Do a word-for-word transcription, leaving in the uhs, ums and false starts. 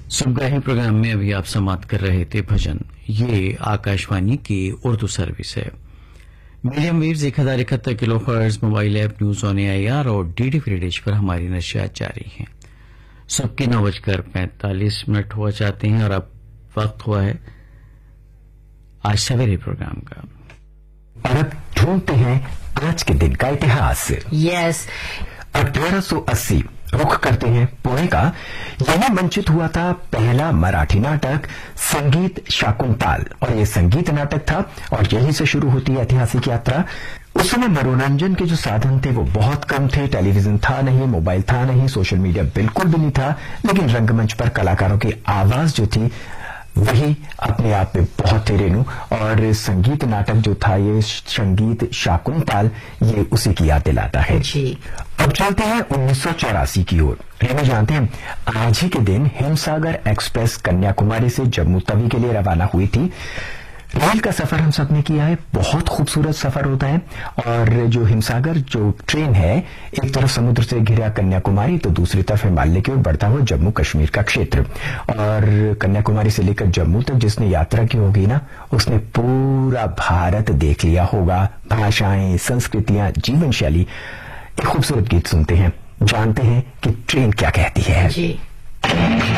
सुबह प्रोग्राम में अभी आप समाप्त कर रहे थे भजन। ये आकाशवाणी की उर्दू सर्विस है। मीडियम वेव्स एक हजार इकहत्तर kilo hertz, mobile app news on AIR और डीडी फ्री डिश पर हमारी नशियात जारी हैं। सुबह के नौ बजकर पैंतालीस मिनट हुआ चाहते हैं और अब वक्त हुआ है आज सवेरे प्रोग्राम का। और अब ढूंढते हैं आज के दिन का इतिहास। यस अठारह सौ अस्सी रुख करते हैं पुणे का। यही मंचित हुआ था पहला मराठी नाटक संगीत शाकुंतल, और ये संगीत नाटक था और यहीं से शुरू होती है ऐतिहासिक यात्रा। उस समय मनोरंजन के जो साधन थे वो बहुत कम थे। टेलीविजन था नहीं, मोबाइल था नहीं, सोशल मीडिया बिल्कुल भी नहीं था, लेकिन रंगमंच पर कलाकारों की आवाज जो थी वही अपने आप में बहुत थे रेणु। और संगीत नाटक जो था ये संगीत शाकुंतल, ये उसी की याद दिलाता है। जी। अब चलते हैं उन्नीस सौ चौरासी की ओर। रेणु जानते हैं आज ही के दिन हिमसागर एक्सप्रेस कन्याकुमारी से जम्मू तवी के लिए रवाना हुई थी। रेल का सफर हम सब ने किया है, बहुत खूबसूरत सफर होता है। और जो हिमसागर जो ट्रेन है, एक तरफ समुद्र से घिरा कन्याकुमारी तो दूसरी तरफ हिमालय की ओर बढ़ता हुआ जम्मू कश्मीर का क्षेत्र। और कन्याकुमारी से लेकर जम्मू तक जिसने यात्रा की होगी ना, उसने पूरा भारत देख लिया होगा। भाषाएं, संस्कृतियां, जीवन शैली। एक खूबसूरत गीत सुनते हैं, जानते हैं कि ट्रेन क्या कहती है। जी।